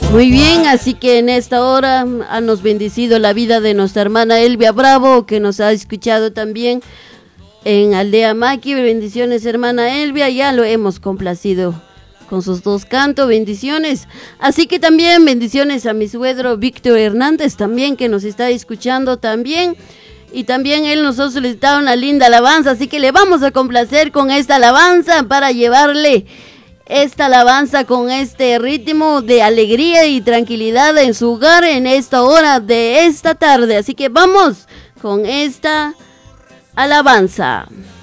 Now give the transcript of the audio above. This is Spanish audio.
Muy bien, así que en esta hora nos bendecido la vida de nuestra hermana Elvia Bravo, que nos ha escuchado también en Aldea Maqui. Bendiciones, hermana Elvia, ya lo hemos complacido con sus 2 cantos, bendiciones. Así que también bendiciones a mi suegro Víctor Hernández también, que nos está escuchando también. Y también él nos ha solicitado una linda alabanza, así que le vamos a complacer con esta alabanza para llevarle esta alabanza con este ritmo de alegría y tranquilidad en su hogar en esta hora de esta tarde. Así que vamos con esta alabanza.